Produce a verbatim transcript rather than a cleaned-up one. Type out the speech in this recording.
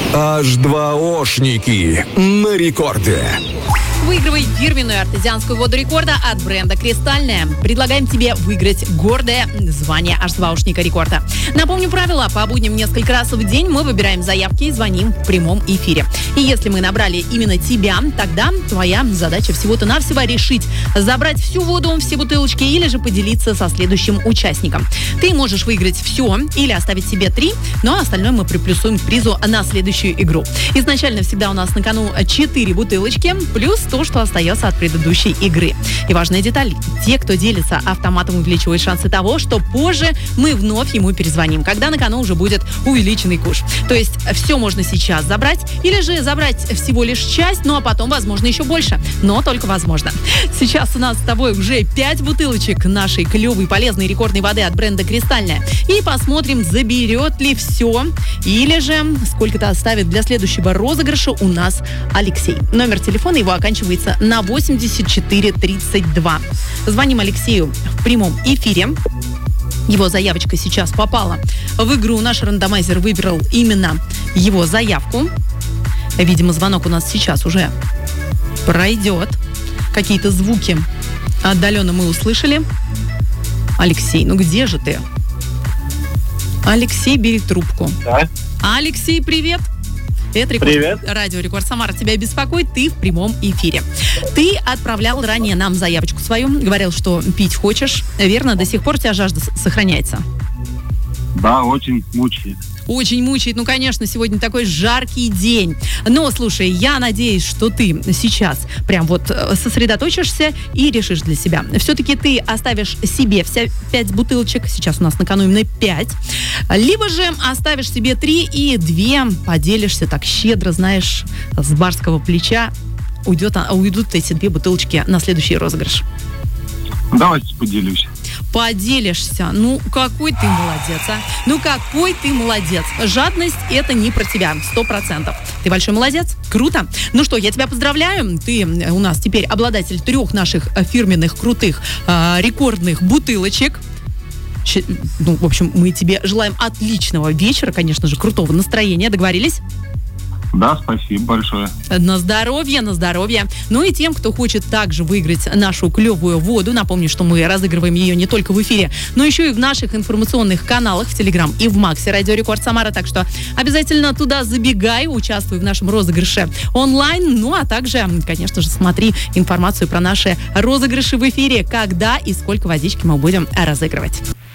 эйч два ошники на рекорде. Выигрывай фирменную артезианскую воду рекорда от бренда «Кристальная». Предлагаем тебе выиграть гордое звание эйч два ошника рекорда. Напомню правила. По будням несколько раз в день мы выбираем заявки и звоним в прямом эфире. И если мы набрали именно тебя, тогда твоя задача всего-то навсего решить, забрать всю воду, все бутылочки или же поделиться со следующим участником. Ты можешь выиграть все или оставить себе три, но остальное мы приплюсуем к призу на следующую игру. Изначально всегда у нас на кону четыре бутылочки, плюс то, что остается от предыдущей игры. И важная деталь. Те, кто делится автоматом, увеличивают шансы того, что позже мы вновь ему перезвоним, когда на кону уже будет увеличенный куш. То есть все можно сейчас забрать, или же забрать всего лишь часть, ну а потом, возможно, еще больше. Но только возможно. Сейчас у нас с тобой уже пять бутылочек нашей клевой, полезной, рекордной воды от бренда «Кристальная». И посмотрим, заберет ли все, или же сколько-то оставит для следующего розыгрыша у нас Алексей. Номер телефона его оканчивается на восемьдесят четыре тридцать два. Звоним Алексею в прямом эфире. Его заявочка сейчас попала в игру. Наш рандомайзер выбрал именно его заявку. Видимо, звонок у нас сейчас уже пройдет. Какие-то звуки отдаленно мы услышали. Алексей, ну где же ты? Алексей, бери трубку. Да. Алексей, привет. Это рекорд. Привет. Радио Рекорд Самара тебя беспокоит, ты в прямом эфире. Ты отправлял ранее нам заявочку свою, говорил, что пить хочешь. Верно, до сих пор у тебя жажда сохраняется? Да, очень мучает. Очень мучает. Ну, конечно, сегодня такой жаркий день. Но, слушай, я надеюсь, что ты сейчас прям вот сосредоточишься и решишь для себя. Все-таки ты оставишь себе все пять бутылочек. Сейчас у нас на кону именно пять. Либо же оставишь себе три и две поделишься так щедро, знаешь, с барского плеча. Уйдет, уйдут эти две бутылочки на следующий розыгрыш. Давайте поделюсь. Поделишься. Ну, какой ты молодец, а? Ну, какой ты молодец. Жадность – это не про тебя, сто процентов. Ты большой молодец. Круто. Ну что, я тебя поздравляю. Ты у нас теперь обладатель трех наших фирменных крутых э, рекордных бутылочек. Ну, в общем, мы тебе желаем отличного вечера, конечно же, крутого настроения. Договорились? Да, спасибо большое. На здоровье, на здоровье. Ну и тем, кто хочет также выиграть нашу клевую воду, напомню, что мы разыгрываем ее не только в эфире, но еще и в наших информационных каналах в Телеграм и в Максе Радио Рекорд Самара. Так что обязательно туда забегай, участвуй в нашем розыгрыше онлайн. Ну а также, конечно же, смотри информацию про наши розыгрыши в эфире, когда и сколько водички мы будем разыгрывать.